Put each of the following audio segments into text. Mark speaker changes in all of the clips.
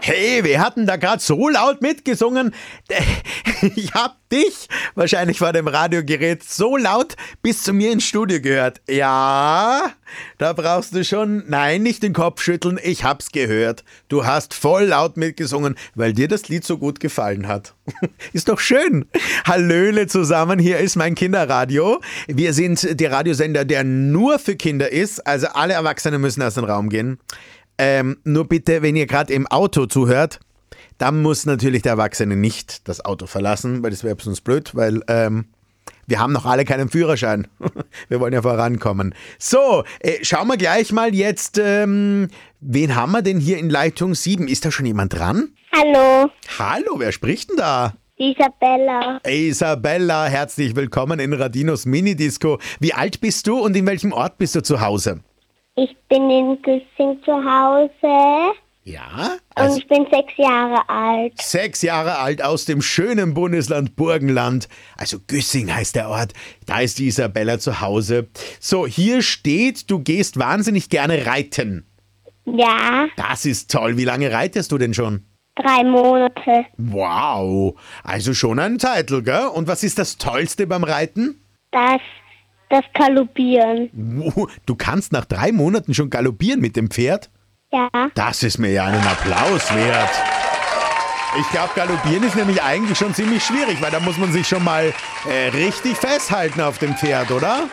Speaker 1: Hey, wir hatten da gerade so laut mitgesungen. Ich hab dich wahrscheinlich vor dem Radiogerät so laut bis zu mir ins Studio gehört. Ja, da brauchst du schon, nein, nicht den Kopf schütteln, ich hab's gehört. Du hast voll laut mitgesungen, weil dir das Lied so gut gefallen hat. Ist doch schön. Hallöle zusammen, hier ist mein Kinderradio. Wir sind der Radiosender, der nur für Kinder ist, also alle Erwachsenen müssen aus dem Raum gehen. Nur bitte, wenn ihr gerade im Auto zuhört, dann muss natürlich der Erwachsene nicht das Auto verlassen, weil das wäre sonst blöd, weil wir haben noch alle keinen Führerschein. Wir wollen ja vorankommen. So, schauen wir gleich mal jetzt, wen haben wir denn hier in Leitung 7? Ist da schon jemand dran?
Speaker 2: Hallo,
Speaker 1: Hallo, wer spricht denn da?
Speaker 2: Isabella.
Speaker 1: Isabella, herzlich willkommen in Radinos Minidisco. Wie alt bist du und in welchem Ort bist du zu Hause?
Speaker 2: Ich bin in Güssing zu Hause
Speaker 1: Ja,
Speaker 2: und ich bin 6 Jahre alt.
Speaker 1: 6 Jahre alt aus dem schönen Bundesland Burgenland. Also Güssing heißt der Ort. Da ist die Isabella zu Hause. So, hier steht, du gehst wahnsinnig gerne reiten.
Speaker 2: Ja,
Speaker 1: Das ist toll. Wie lange reitest du denn schon?
Speaker 2: 3 Monate.
Speaker 1: Wow, also schon ein Titel, gell? Und was ist das Tollste beim Reiten?
Speaker 2: Das Galoppieren.
Speaker 1: Du kannst nach 3 Monaten schon galoppieren mit dem Pferd?
Speaker 2: Ja,
Speaker 1: Das ist mir ja einen Applaus wert. Ich glaube, galoppieren ist nämlich eigentlich schon ziemlich schwierig, weil da muss man sich schon mal richtig festhalten auf dem Pferd, oder?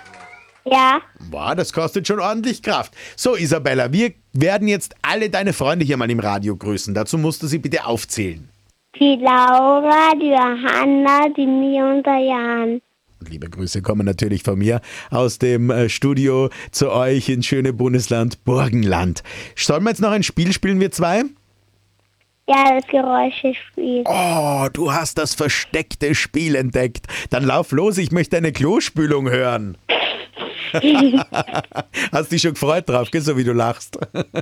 Speaker 2: ja,
Speaker 1: Boah, das kostet schon ordentlich Kraft. So, Isabella, wir werden jetzt alle deine Freunde hier mal im Radio grüßen. Dazu musst du sie bitte aufzählen.
Speaker 2: die Laura, die Johanna, die Mia und der Jan.
Speaker 1: Und liebe Grüße kommen natürlich von mir aus dem Studio zu euch ins schöne Bundesland Burgenland. Sollen wir jetzt noch ein Spiel spielen, wir zwei?
Speaker 2: Ja, das Geräuschespiel.
Speaker 1: Oh, du hast das versteckte Spiel entdeckt. Dann lauf los, ich möchte eine Klospülung hören. Hast dich schon gefreut drauf, gell, so wie du lachst.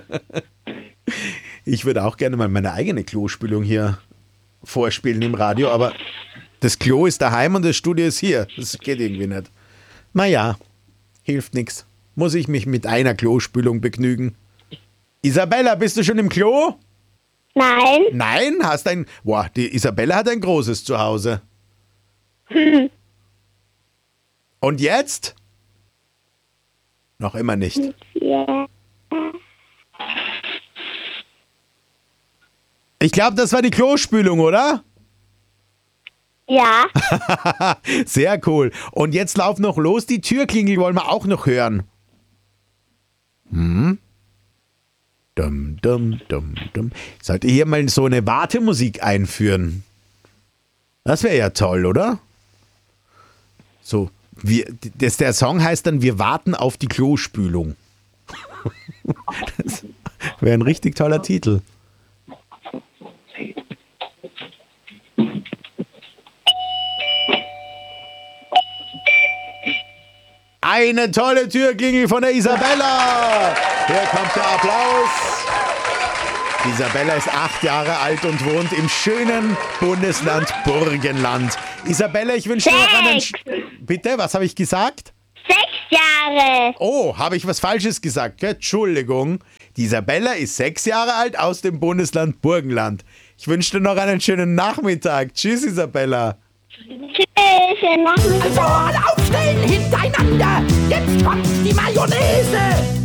Speaker 1: Ich würde auch gerne mal meine eigene Klospülung hier vorspielen im Radio, aber das Klo ist daheim und das Studio ist hier. Das geht irgendwie nicht. Naja, hilft nichts. Muss ich mich mit einer Klospülung begnügen. Isabella, bist du schon im Klo?
Speaker 2: Nein,
Speaker 1: Nein, Boah, die Isabella hat ein großes Zuhause. Und jetzt? Noch immer nicht.
Speaker 2: ja.
Speaker 1: Ich glaube, das war die Klospülung, oder?
Speaker 2: Ja,
Speaker 1: Sehr cool. Und jetzt lauf noch los, die Türklingel wollen wir auch noch hören. Dum, dum, dum, dum. Ich sollte hier mal so eine Wartemusik einführen. Das wäre ja toll, oder? So, der Song heißt dann, wir warten auf die Klospülung. Das wäre ein richtig toller Titel. Eine tolle Türklingel von der Isabella. Hier kommt der Applaus. Isabella ist 8 Jahre alt und wohnt im schönen Bundesland Burgenland. Isabella, ich wünsche dir noch einen... Bitte, was habe ich gesagt?
Speaker 2: 6 Jahre.
Speaker 1: Oh, habe ich was Falsches gesagt? Entschuldigung. Die Isabella ist 6 Jahre alt aus dem Bundesland Burgenland. Ich wünsche dir noch einen schönen Nachmittag. Tschüss, Isabella.
Speaker 2: Tschüss, schönen Nachmittag.
Speaker 3: Also alle aufstellen hintereinander. Jetzt kommt die Mayonnaise.